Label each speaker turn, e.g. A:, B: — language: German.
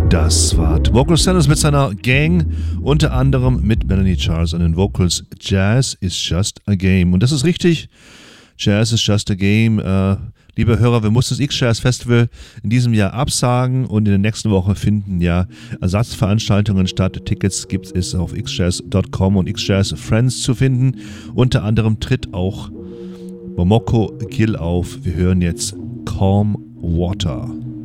A: Das war Vocal Sanders mit seiner Gang, unter anderem mit Melanie Charles an den Vocals. Jazz is just a game. Und das ist richtig, Jazz is just a game. Liebe Hörer, wir mussten das X-Jazz Festival in diesem Jahr absagen und in der nächsten Woche finden ja Ersatzveranstaltungen statt. Tickets gibt es auf xjazz.com und xjazz Friends zu finden. Unter anderem tritt auch Momoko Gill auf. Wir hören jetzt Calm Water.